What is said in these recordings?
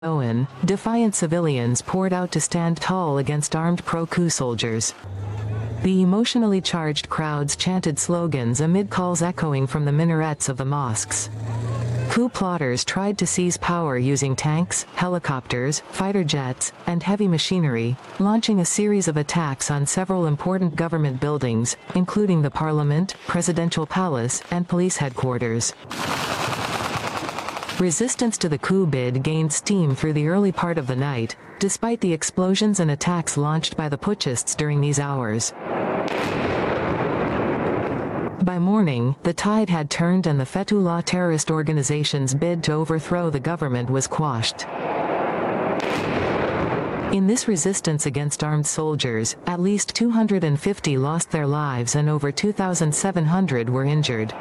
Owen, defiant civilians poured out to stand tall against armed pro-coup soldiers. The emotionally charged crowds chanted slogans amid calls echoing from the minarets of the mosques. Coup plotters tried to seize power using tanks, helicopters, fighter jets, and heavy machinery, launching a series of attacks on several important government buildings, including the parliament, presidential palace, and police headquarters. Resistance to the coup bid gained steam through the early part of the night, despite the explosions and attacks launched by the putschists during these hours. By morning, the tide had turned and the Fethullah terrorist organization's bid to overthrow the government was quashed. In this resistance against armed soldiers, at least 250 lost their lives and over 2,700 were injured.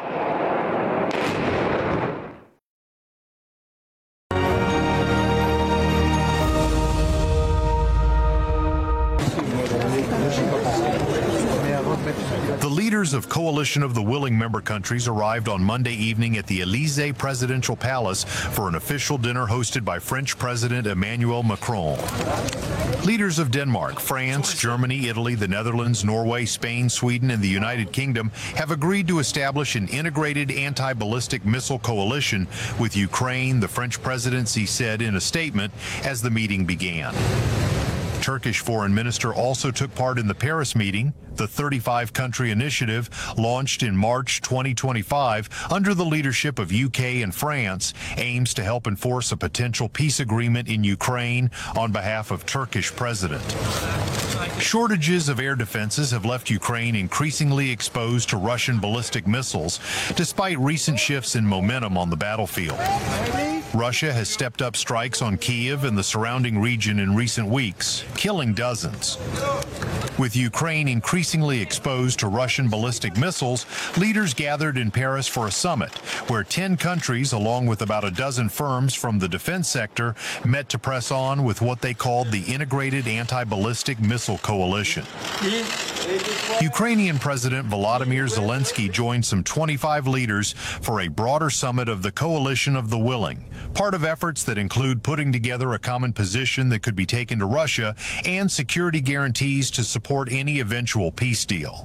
The leaders of Coalition of the Willing member countries arrived on Monday evening at the Élysée Presidential Palace for an official dinner hosted by French President Emmanuel Macron. Leaders of Denmark, France, Germany, Italy, the Netherlands, Norway, Spain, Sweden, and the United Kingdom have agreed to establish an integrated anti-ballistic missile coalition with Ukraine, the French presidency said in a statement as the meeting began. Turkish foreign minister also took part in the Paris meeting. The 35-country initiative, launched in March 2025 under the leadership of UK and France, aims to help enforce a potential peace agreement in Ukraine on behalf of Turkish president. Shortages of air defenses have left Ukraine increasingly exposed to Russian ballistic missiles, despite recent shifts in momentum on the battlefield. Russia has stepped up strikes on Kyiv and the surrounding region in recent weeks, killing dozens. With Ukraine increasingly exposed to Russian ballistic missiles, leaders gathered in Paris for a summit where 10 countries, along with about a dozen firms from the defense sector, met to press on with what they called the Integrated Anti-Ballistic Missile Coalition. Ukrainian President Volodymyr Zelensky joined some 25 leaders for a broader summit of the Coalition of the Willing, part of efforts that include putting together a common position that could be taken to Russia and security guarantees to support any eventual peace deal.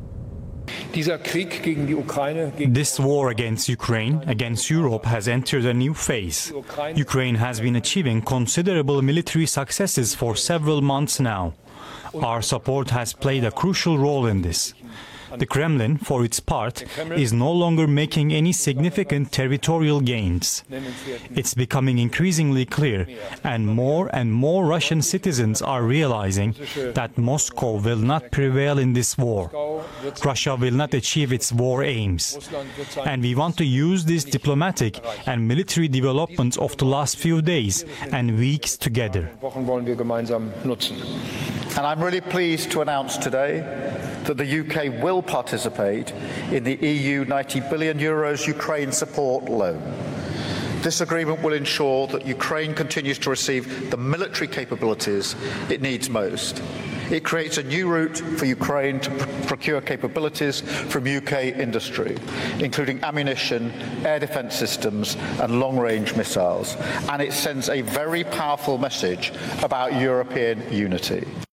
This war against Ukraine, against Europe, has entered a new phase. Ukraine has been achieving considerable military successes for several months now. Our support has played a crucial role in this. The Kremlin, for its part, is no longer making any significant territorial gains. It's becoming increasingly clear, and more Russian citizens are realizing that Moscow will not prevail in this war. Russia will not achieve its war aims. And we want to use these diplomatic and military developments of the last few days and weeks together. And I'm really pleased to announce today that the UK will participate in the EU €90 billion Ukraine support loan. This agreement will ensure that Ukraine continues to receive the military capabilities it needs most. It creates a new route for Ukraine to procure capabilities from UK industry, including ammunition, air defence systems and long-range missiles. And it sends a very powerful message about European unity.